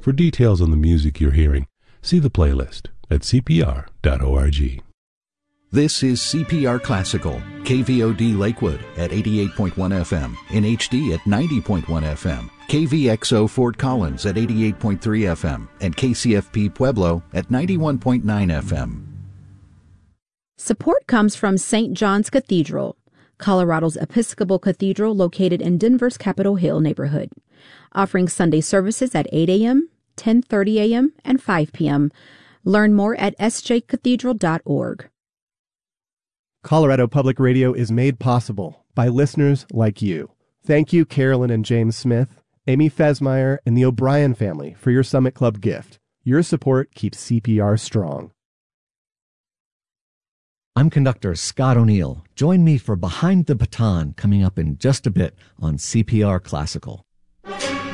For details on the music you're hearing, see the playlist at cpr.org. This is CPR Classical, KVOD Lakewood at 88.1 FM, in HD at 90.1 FM, KVXO Fort Collins at 88.3 FM, and KCFP Pueblo at 91.9 FM. Support comes from St. John's Cathedral, Colorado's Episcopal Cathedral located in Denver's Capitol Hill neighborhood, offering Sunday services at 8 a.m., 10:30 a.m., and 5 p.m. Learn more at sjcathedral.org. Colorado Public Radio is made possible by listeners like you. Thank you, Carolyn and James Smith, Amy Fesmeyer, and the O'Brien family for your Summit Club gift. Your support keeps CPR strong. I'm conductor Scott O'Neill. Join me for Behind the Baton coming up in just a bit on CPR Classical.